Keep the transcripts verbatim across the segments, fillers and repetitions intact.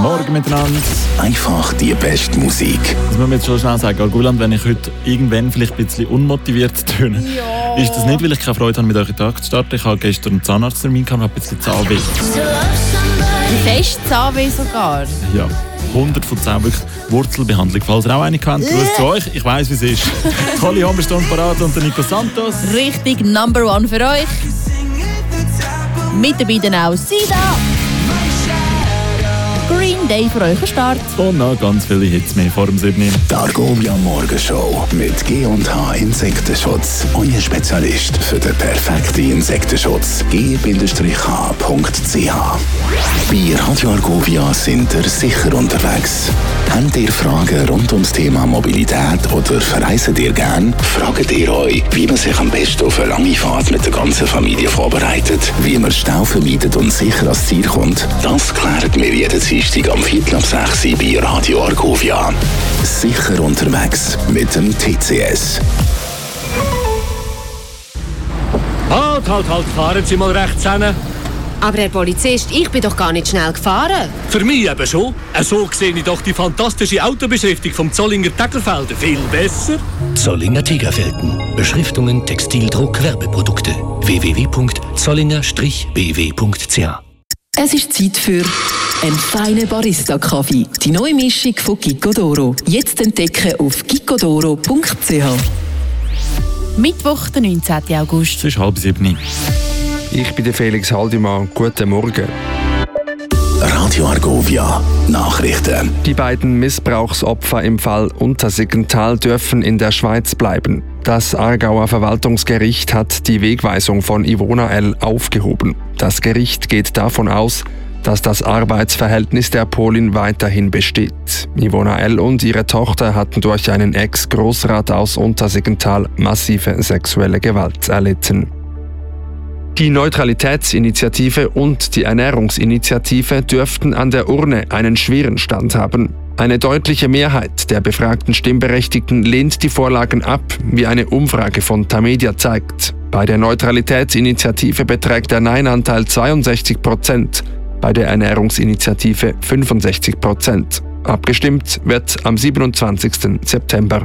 Morgen miteinander. Einfach die beste Musik. Das muss man jetzt schon schnell sagen, Arguland, wenn ich heute irgendwann vielleicht ein bisschen unmotiviert töne, Ja. ist das nicht, weil ich keine Freude habe, mit euch in den Tag zu starten. Ich habe gestern einen Zahnarzttermin und habe ein bisschen Zahnweh. Wie fest Zahnweh sogar? Ja, hundert von zehn, wirklich Wurzelbehandlung. Falls ihr auch eine kennt, grüß zu euch. Ich weiss, wie es ist. Holly Hommerstunde parat und der Nico Santos. Richtig Number One für euch. Mit dabei dann auch Sida. Green Day für euch Start. Und noch ganz viele Hits mehr vor dem siebten Die Argovia Morgenshow mit G und H Insektenschutz. Euer Spezialist für den perfekten Insektenschutz. g h punkt c h. Bei Radio Argovia sind ihr sicher unterwegs. Habt ihr Fragen rund ums Thema Mobilität oder verreisen ihr gern? Fragt ihr euch, wie man sich am besten auf eine lange Fahrt mit der ganzen Familie vorbereitet? Wie man Stau vermeidet und sicher ans Ziel kommt? Das klären wir jeden Dienstag am Viertel ab sechs bei Radio Argovia. Sicher unterwegs mit dem T C S. Halt, halt, halt, fahren Sie mal rechts hin. Aber Herr Polizist, ich bin doch gar nicht schnell gefahren. Für mich eben schon. So sehe ich doch die fantastische Autobeschriftung vom Zollinger Tegelfelden viel besser. Zollinger Tegerfelden. Beschriftungen, Textildruck, Werbeprodukte. w w w punkt zollinger b w punkt c h. Es ist Zeit für einen feinen Barista-Kaffee. Die neue Mischung von Gicodoro. Jetzt entdecken auf gicodoro punkt c h. Mittwoch, der neunzehnten August. Es ist halb sieben. Ich bin der Felix Haldimann. Guten Morgen. Radio Argovia Nachrichten. Die beiden Missbrauchsopfer im Fall Untersiggenthal dürfen in der Schweiz bleiben. Das Aargauer Verwaltungsgericht hat die Wegweisung von Ivona L. aufgehoben. Das Gericht geht davon aus, dass das Arbeitsverhältnis der Polin weiterhin besteht. Ivona L. und ihre Tochter hatten durch einen Ex-Grossrat aus Untersiggenthal massive sexuelle Gewalt erlitten. Die Neutralitätsinitiative und die Ernährungsinitiative dürften an der Urne einen schweren Stand haben. Eine deutliche Mehrheit der befragten Stimmberechtigten lehnt die Vorlagen ab, wie eine Umfrage von Tamedia zeigt. Bei der Neutralitätsinitiative beträgt der Nein-Anteil zweiundsechzig Prozent, bei der Ernährungsinitiative fünfundsechzig Prozent. Abgestimmt wird am siebenundzwanzigsten September.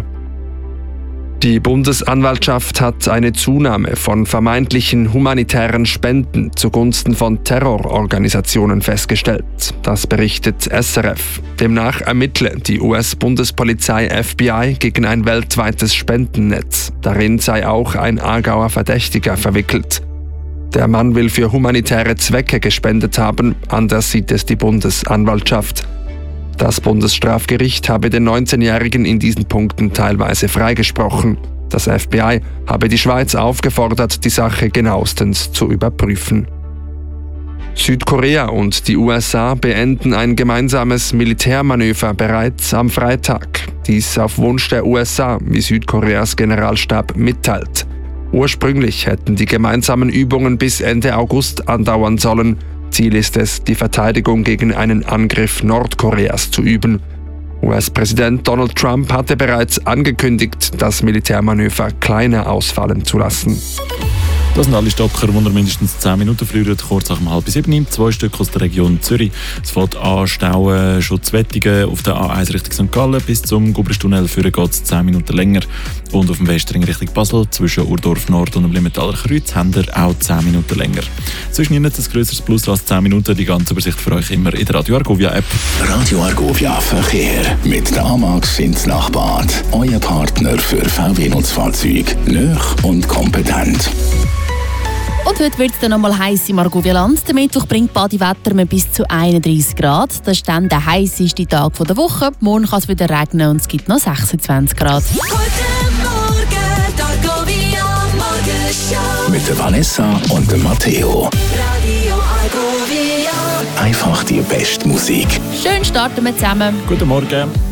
Die Bundesanwaltschaft hat eine Zunahme von vermeintlichen humanitären Spenden zugunsten von Terrororganisationen festgestellt. Das berichtet S R F. Demnach ermittle die U S-Bundespolizei F B I gegen ein weltweites Spendennetz. Darin sei auch ein Aargauer Verdächtiger verwickelt. Der Mann will für humanitäre Zwecke gespendet haben, anders sieht es die Bundesanwaltschaft. Das Bundesstrafgericht habe den neunzehnjährigen in diesen Punkten teilweise freigesprochen. Das F B I habe die Schweiz aufgefordert, die Sache genauestens zu überprüfen. Südkorea und die U S A beenden ein gemeinsames Militärmanöver bereits am Freitag. Dies auf Wunsch der U S A, wie Südkoreas Generalstab mitteilt. Ursprünglich hätten die gemeinsamen Übungen bis Ende August andauern sollen. Ziel ist es, die Verteidigung gegen einen Angriff Nordkoreas zu üben. U S-Präsident Donald Trump hatte bereits angekündigt, das Militärmanöver kleiner ausfallen zu lassen. Das sind alle Stocker, die ihr mindestens zehn Minuten früher, kurz nach um halb sieben, zwei Stück aus der Region Zürich. Es fängt an Stauen, Schutzwettigen auf der A eins Richtung Sankt Gallen bis zum Gubristunnel führen geht es zehn Minuten länger. Und auf dem Westring Richtung Basel zwischen Urdorf Nord und dem Limentaler Kreuz haben wir auch zehn Minuten länger. Zwischen ihnen ein grösseres Plus als zehn Minuten. Die ganze Übersicht für euch immer in der Radio Argovia App. Radio Argovia Verkehr mit der Amax ins Nachbad. Euer Partner für V W-Nutzfahrzeuge. Nöch und kompetent. Und heute wird es dann nochmal heiß im Argovia-Land. Der Mittwoch bringt Badewetter mit bis zu einunddreißig Grad. Das ist dann der heisseste Tag der Woche. Morgen kann es wieder regnen und es gibt noch sechsundzwanzig Grad. Guten Morgen, die Argovia Morgenshow. Mit der Vanessa und dem Matteo. Radio Argovia. Einfach die beste Musik. Schön starten wir zusammen. Guten Morgen.